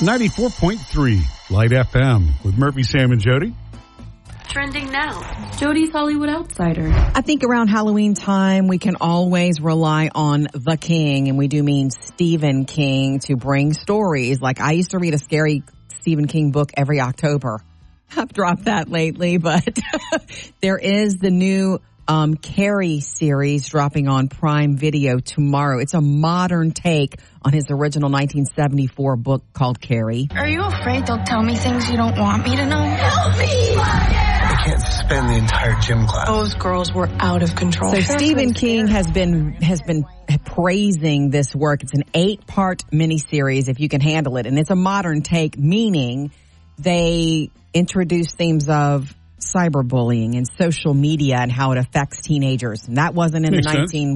94.3 Light FM with Murphy, Sam, and Jody. Trending now, Jody's Hollywood Outsider. I think around Halloween time, we can always rely on the King, and we do mean Stephen King, to bring stories. Like, I used to read a scary Stephen King book every October. I've dropped that lately, but there is the new Carrie series dropping on Prime Video tomorrow. It's a modern take on his original 1974 book called Carrie. Are you afraid they'll tell me things you don't want me to know? Help me! I can't spend the entire gym class. Those girls were out of control. So Stephen King has been praising this work. It's an 8-part miniseries, if you can handle it. And it's a modern take, meaning they introduce themes of cyberbullying and social media and how it affects teenagers. And that wasn't in the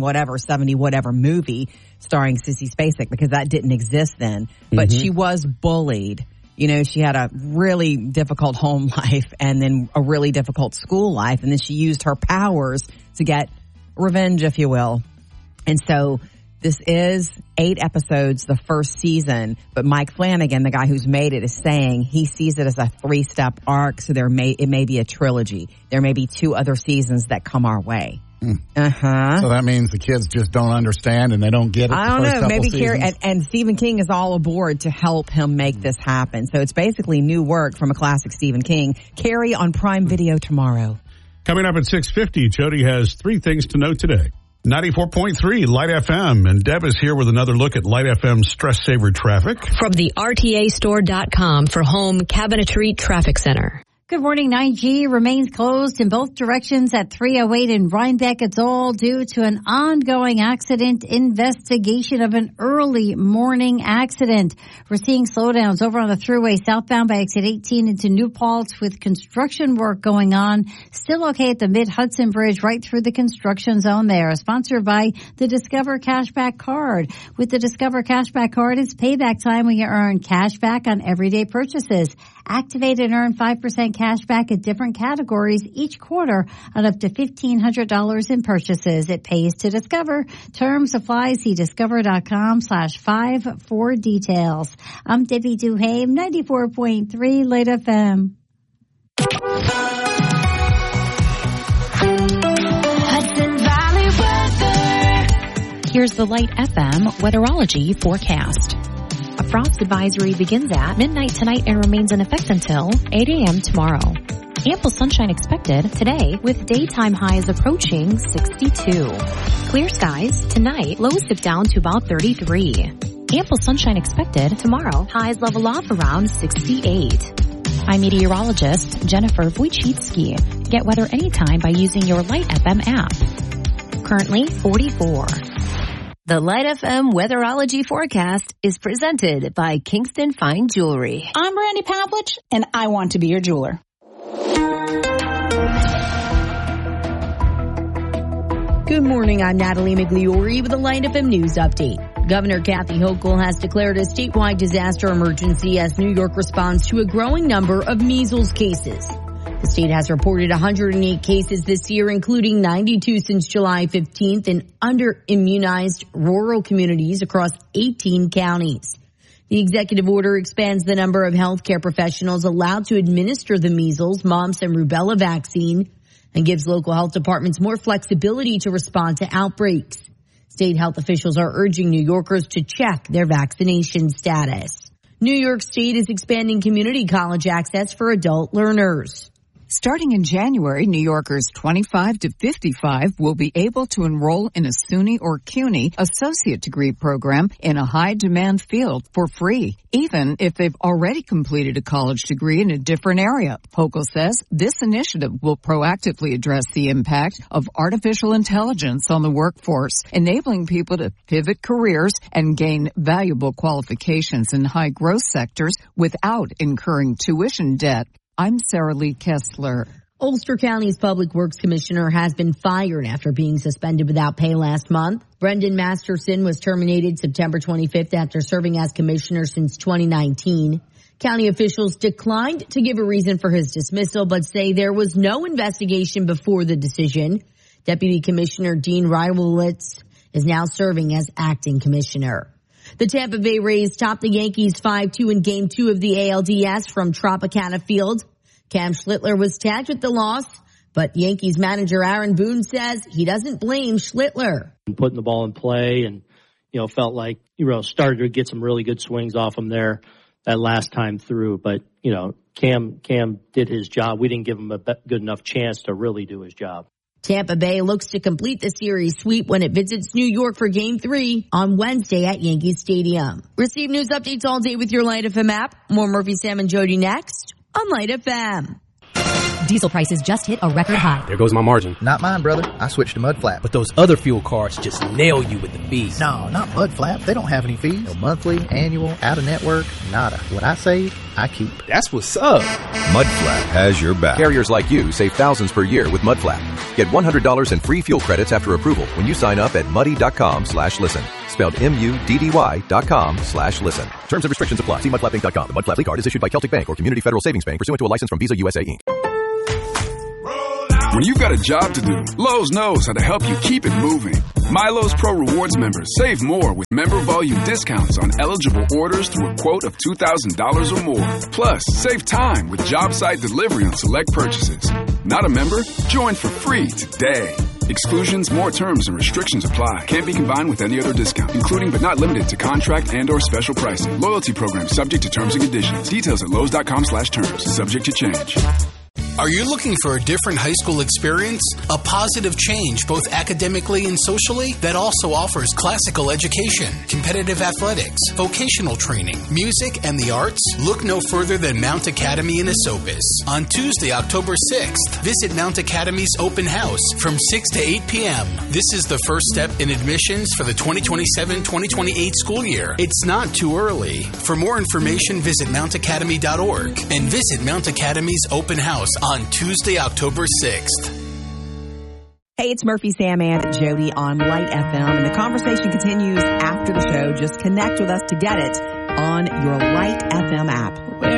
70 movie starring Sissy Spacek, because that didn't exist then. But she was bullied. You know, she had a really difficult home life and then a really difficult school life. And then she used her powers to get revenge, if you will. And so this is 8 episodes, the first season, but Mike Flanagan, the guy who's made it, is saying he sees it as a 3-step arc, so it may be a trilogy. There may be 2 other seasons that come our way. So that means the kids just don't understand and they don't get it. I don't know. Maybe Carrie and Stephen King is all aboard to help him make this happen. So it's basically new work from a classic Stephen King. Carrie on Prime Video tomorrow. Coming up at 6:50, Jody has 3 things to know today. 94.3 Light FM, and Deb is here with another look at Light FM's Stress Saver traffic. From the RTAstore.com for home cabinetry traffic center. Good morning. 9G remains closed in both directions at 308 in Rhinebeck. It's all due to an ongoing accident investigation of an early morning accident. We're seeing slowdowns over on the thruway southbound by exit 18 into New Paltz with construction work going on. Still okay at the Mid-Hudson Bridge right through the construction zone there. Sponsored by the Discover Cashback Card. With the Discover Cashback Card, it's payback time when you earn cash back on everyday purchases. Activate and earn 5% cash back at different categories each quarter on up to $1,500 in purchases. It pays to Discover. Terms apply. See discover.com/5 for details. I'm Debbie Duhame, 94.3 Light FM. Hudson Valley weather. Here's the Light FM weatherology forecast. A frost advisory begins at midnight tonight and remains in effect until 8 a.m. tomorrow. Ample sunshine expected today with daytime highs approaching 62. Clear skies tonight, lows dip down to about 33. Ample sunshine expected tomorrow, highs level off around 68. I'm meteorologist Jennifer Wojcicki. Get weather anytime by using your Light FM app. Currently 44. The Light FM weatherology forecast is presented by Kingston Fine Jewelry. I'm Brandy Pavlich, and I want to be your jeweler. Good morning, I'm Natalie Migliori with the Light FM News Update. Governor Kathy Hochul has declared a statewide disaster emergency as New York responds to a growing number of measles cases. The state has reported 108 cases this year, including 92 since July 15th in under-immunized rural communities across 18 counties. The executive order expands the number of healthcare professionals allowed to administer the measles, mumps, and rubella vaccine and gives local health departments more flexibility to respond to outbreaks. State health officials are urging New Yorkers to check their vaccination status. New York State is expanding community college access for adult learners. Starting in January, New Yorkers 25 to 55 will be able to enroll in a SUNY or CUNY associate degree program in a high-demand field for free, even if they've already completed a college degree in a different area. Hochul says this initiative will proactively address the impact of artificial intelligence on the workforce, enabling people to pivot careers and gain valuable qualifications in high-growth sectors without incurring tuition debt. I'm Sarah Lee Kessler. Ulster County's Public Works Commissioner has been fired after being suspended without pay last month. Brendan Masterson was terminated September 25th after serving as commissioner since 2019. County officials declined to give a reason for his dismissal, but say there was no investigation before the decision. Deputy Commissioner Dean Rywowitz is now serving as acting commissioner. The Tampa Bay Rays topped the Yankees 5-2 in Game 2 of the ALDS from Tropicana Field. Cam Schlittler was tagged with the loss, but Yankees manager Aaron Boone says he doesn't blame Schlittler. Putting the ball in play and, felt like, started to get some really good swings off him there that last time through. But, Cam did his job. We didn't give him a good enough chance to really do his job. Tampa Bay looks to complete the series sweep when it visits New York for Game 3 on Wednesday at Yankee Stadium. Receive news updates all day with your Light FM app. More Murphy, Sam, and Jody next on Light FM. Diesel prices just hit a record high. There goes my margin. Not mine, brother. I switched to Mud Flap. But those other fuel cards just nail you with the fees. No, not Mud Flap. They don't have any fees. No monthly, annual, out-of-network, nada. What I save, I keep. That's what's up. Mud Flap has your back. Carriers like you save thousands per year with Mud Flap. Get $100 in free fuel credits after approval when you sign up at muddy.com/listen. Spelled MUDDY.com/listen. Terms and restrictions apply. See mudflapping.com. The Mud Flap card is issued by Celtic Bank or Community Federal Savings Bank pursuant to a license from Visa USA Inc. When you've got a job to do, Lowe's knows how to help you keep it moving. MyLowe's Pro Rewards members save more with member volume discounts on eligible orders through a quote of $2,000 or more. Plus, save time with job site delivery on select purchases. Not a member? Join for free today. Exclusions, more terms, and restrictions apply. Can't be combined with any other discount, including but not limited to contract and/or special pricing. Loyalty program subject to terms and conditions. Details at Lowe's.com/terms. Subject to change. Are you looking for a different high school experience? A positive change both academically and socially that also offers classical education, competitive athletics, vocational training, music, and the arts? Look no further than Mount Academy in Esopus. On Tuesday, October 6th, visit Mount Academy's open house from 6 to 8 p.m. This is the first step in admissions for the 2027-2028 school year. It's not too early. For more information, visit mountacademy.org and visit Mount Academy's open house on Tuesday, October 6th. Hey, it's Murphy, Sam, and Jody on Light FM, and the conversation continues after the show. Just connect with us to get it on your Light FM app.